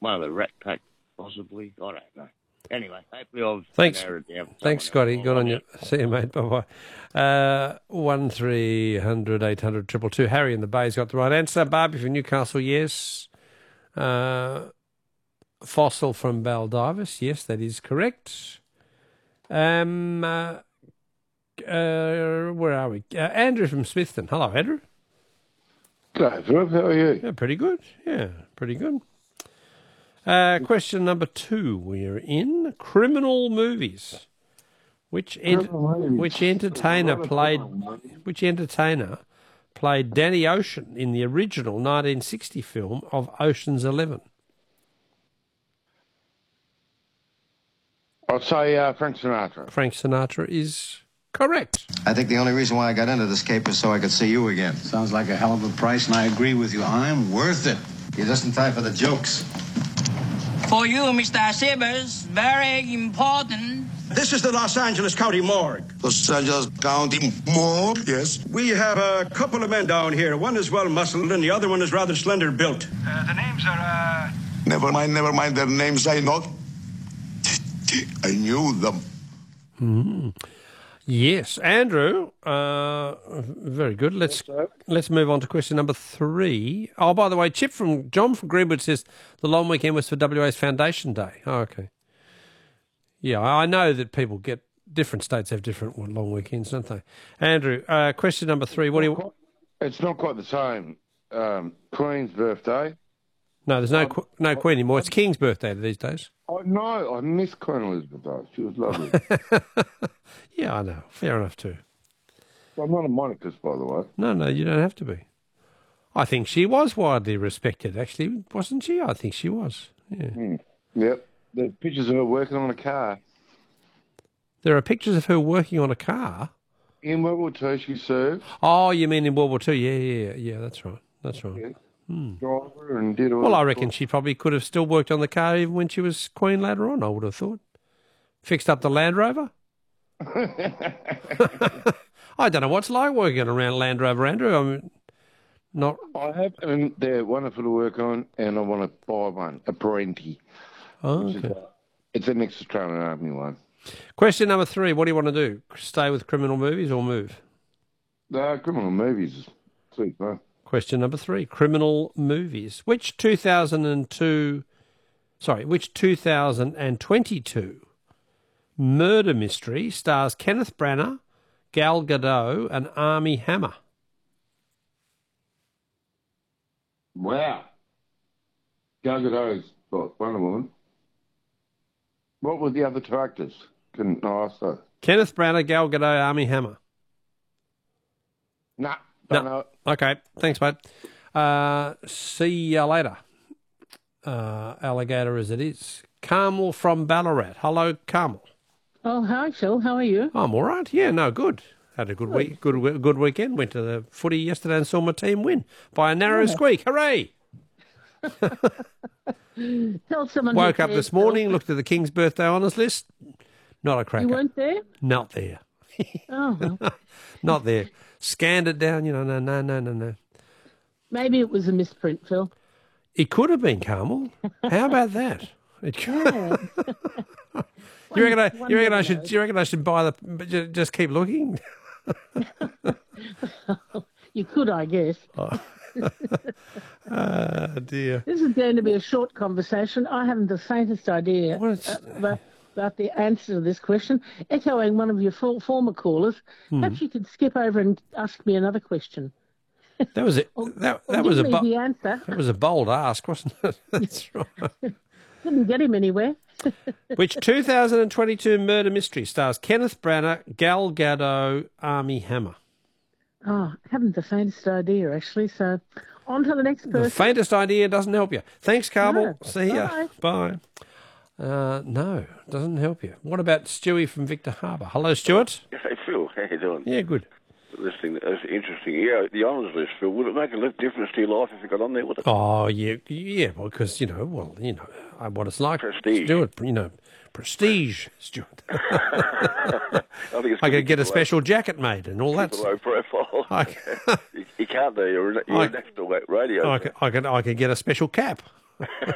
one of the Rat Pack, possibly. I don't know. Anyway, hopefully I've Thanks. narrowed it down. Thanks, Scotty. Good on you. See you, mate. Bye-bye. 1300 800 222. Harry in the Bay's got the right answer. Barbie from Newcastle, yes. Fossil from Baldivis, yes, that is correct. Where are we? Andrew from Smithton. Hello, Andrew. G'day, Philip. How are you? Yeah, pretty good. Yeah, pretty good. Question number 2. We're in criminal movies. Which entertainer played Danny Ocean in the original 1960 film of Ocean's 11? I'll say Frank Sinatra. Frank Sinatra is correct. I think the only reason why I got into this cape is so I could see you again. Sounds like a hell of a price, and I agree with you. I'm worth it. You're just in time for the jokes. For you, Mr. Sibbers, very important. This is the Los Angeles County Morgue. Los Angeles County Morgue, yes. We have a couple of men down here. One is well-muscled and the other one is rather slender built. The names are, Never mind their names. I know. I knew them. Mm-hmm. Yes, Andrew. Very good. Let's move on to question number 3. Oh, by the way, John from Greenwood says the long weekend was for WA's Foundation Day. Oh, okay. Yeah, I know that different states have different long weekends, don't they? Andrew, question number 3. It's not quite the same. Queen's birthday. No, there's no Queen anymore. It's King's birthday these days. Oh, no, I miss Queen Elizabeth, though. She was lovely. Yeah, I know. Fair enough, too. I'm not a monarchist, by the way. No, you don't have to be. I think she was widely respected, actually, wasn't she? I think she was. Yeah. Yep. There's pictures of her working on a car. There are pictures of her working on a car? In World War II, she served. Oh, you mean in World War II? Yeah, that's right. Yeah. Driver and did all. Well, I reckon she probably could have still worked on the car even when she was Queen later on, I would have thought. Fixed up the Land Rover? I don't know what's like working around Land Rover, Andrew. I have, and they're wonderful to work on, and I want to buy one, a Parenti. Oh, okay. It's an ex-Australian Army one. Question number 3. What do you want to do? Stay with criminal movies or move? Criminal movies. Sweet, man. Question number 3. Criminal movies. Which 2022 murder mystery stars Kenneth Branagh, Gal Gadot, and Armie Hammer? Wow. Gal Gadot's Wonder Woman. What were the other two actors? Couldn't ask those. Kenneth Branagh, Gal Gadot, Armie Hammer. Nah, don't know it. Okay, thanks, mate. See you later. Alligator as it is. Carmel from Ballarat. Hello, Carmel. Oh, hi, Phil. How are you? I'm all right. Yeah, no, good. Had a good week. Good weekend. Went to the footy yesterday and saw my team win by a narrow squeak. Hooray! Tell someone. Woke up this morning, looked at the King's birthday honours list. Not a cracker. You weren't there? Not there. Oh, well. Not there. Scanned it down. No. Maybe it was a misprint, Phil. It could have been, Carmel. How about that? It could. Yeah. You reckon I should buy the? Just keep looking. You could, I guess. Oh. Dear. This is going to be a short conversation. I haven't the faintest idea about the answer to this question. Echoing one of your former callers, perhaps you could skip over and ask me another question. That was it. That was the answer. That was a bold ask, wasn't it? That's right. Didn't get him anywhere. Which 2022 murder mystery stars Kenneth Branagh, Gal Gadot, Armie Hammer? Oh, I haven't the faintest idea, actually. So, on to the next person. The faintest idea doesn't help you. Thanks, Carmel. No. See ya. Bye. No, doesn't help you. What about Stewie from Victor Harbour? Hello, Stuart. Hey, Phil. How you doing? Yeah, good. This thing is interesting. Yeah, the honours list, Phil. Would it make a difference to your life if you got on there, would it? Oh, yeah, because, what it's like. Prestige. Stuart, prestige, Stuart. I could get a special jacket made and all that. Low profile. You can't do. You're next to radio. I could get a special cap.